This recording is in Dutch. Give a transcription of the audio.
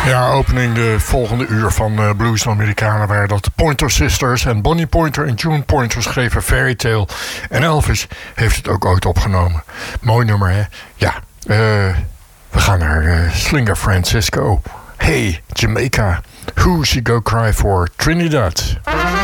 Ja, opening de volgende uur van Blues Americana waren dat de Pointer Sisters. En Bonnie Pointer en June Pointer schreven Fairy Tale. En Elvis heeft het ook ooit opgenomen. Mooi nummer, hè? Ja, we gaan naar Slinger Francisco. Hey, Jamaica. Who She Go Cry For? Trinidad.